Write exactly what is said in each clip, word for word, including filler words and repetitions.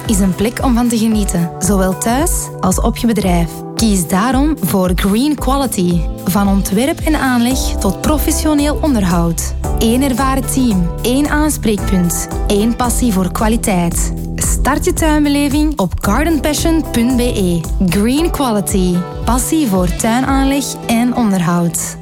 is een plek om van te genieten, zowel thuis als op je bedrijf. Kies daarom voor Green Quality. Van ontwerp en aanleg tot professioneel onderhoud. Eén ervaren team, één aanspreekpunt, één passie voor kwaliteit. Start je tuinbeleving op garden passion punt b e. Green Quality. Passie voor tuinaanleg en onderhoud.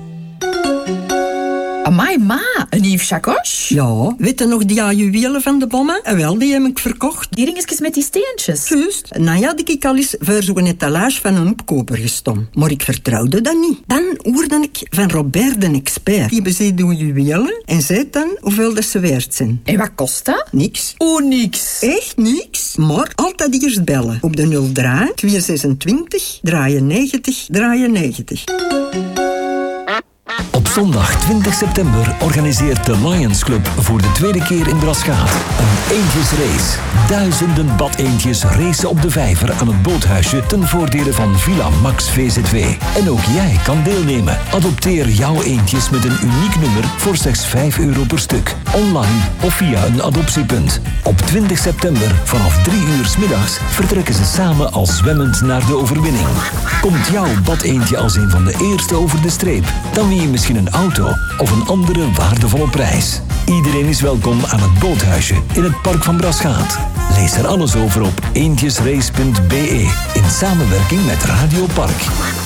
Amai, ma, een nieuw chakos? Ja, weet je nog die juwelen van de bommen? En wel, die heb ik verkocht. Die ringetjes met die steentjes? Juist. Nou ja, die ik al eens voor zo'n etalage van een opkoper gestaan. Maar ik vertrouwde dat niet. Dan hoorde ik van Robert de expert. Die bezit die juwelen en zei dan hoeveel dat ze waard zijn. En wat kost dat? Niks. Oh, niks. Echt niks. Maar altijd eerst bellen. Op de nul drie twee zesentwintig drieënnegentig drieënnegentig. Op zondag twintig september organiseert de Lions Club voor de tweede keer in Braschaat een eendjesrace. Duizenden badeendjes racen op de vijver aan het boothuisje ten voordele van Villa Max V Z W. En ook jij kan deelnemen. Adopteer jouw eendjes met een uniek nummer voor slechts vijf euro per stuk. Online of via een adoptiepunt. Op twintig september vanaf drie uur 's middags vertrekken ze samen al zwemmend naar de overwinning. Komt jouw badeendje als een van de eerste over de streep, dan win je misschien een auto of een andere waardevolle prijs. Iedereen is welkom aan het boothuisje in het park van Braschaat. Lees er alles over op eendjesrace punt b e in samenwerking met Radio Park.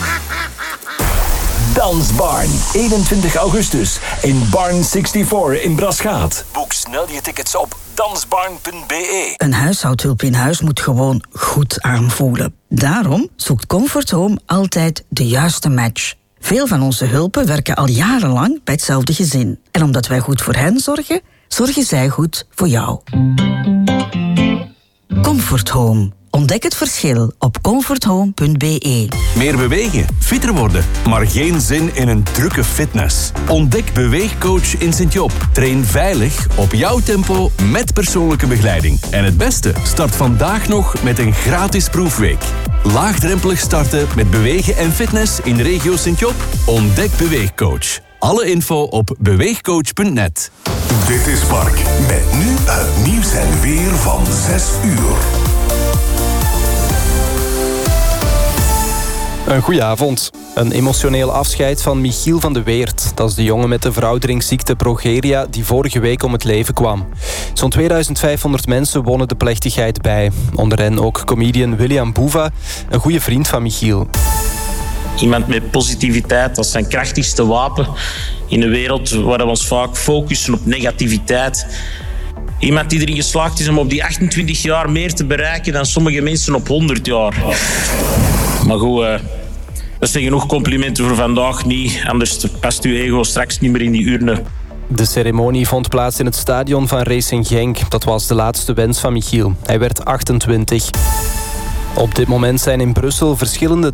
Dansbarn, eenentwintig augustus in Barn vierenzestig in Braschaat. Boek snel je tickets op dansbarn punt b e. Een huishoudhulp in huis moet gewoon goed aanvoelen. Daarom zoekt Comfort Home altijd de juiste match. Veel van onze hulpen werken al jarenlang bij hetzelfde gezin. En omdat wij goed voor hen zorgen, zorgen zij goed voor jou. Comfort Home. Ontdek het verschil op comfort home punt b e. Meer bewegen, fitter worden, maar geen zin in een drukke fitness. Ontdek Beweegcoach in Sint-Job. Train veilig, op jouw tempo, met persoonlijke begeleiding. En het beste, start vandaag nog met een gratis proefweek. Laagdrempelig starten met bewegen en fitness in de regio Sint-Job? Ontdek Beweegcoach. Alle info op beweegcoach punt net. Dit is Mark, met nu het nieuws en weer van zes uur. Een goedenavond. Een emotioneel afscheid van Michiel van de Weert. Dat is de jongen met de verouderingsziekte progeria die vorige week om het leven kwam. Zo'n tweeduizend vijfhonderd mensen wonen de plechtigheid bij. Onder hen ook comedian William Boeva, een goede vriend van Michiel. Iemand met positiviteit, dat is zijn krachtigste wapen in een wereld waar we ons vaak focussen op negativiteit. Iemand die erin geslaagd is om op die achtentwintig jaar meer te bereiken dan sommige mensen op honderd jaar. Maar goed, uh, dat zijn genoeg complimenten voor vandaag niet. Anders past uw ego straks niet meer in die urne. De ceremonie vond plaats in het stadion van Racing Genk. Dat was de laatste wens van Michiel. Hij werd achtentwintig. Op dit moment zijn in Brussel verschillende